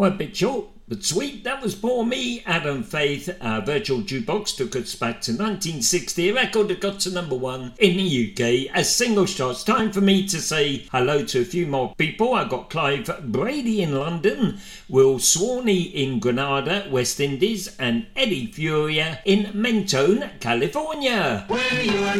Well, a bit short, but sweet. That was Pour Me, Adam Faith. Virtual Jukebox took us back to 1960, a record that got to number 1 in the UK as single shots. Time for me to say hello to a few more people. I got Clive Brady in London, Will Swanee in Grenada, West Indies, and Eddie Furia in Mentone, California. Where you are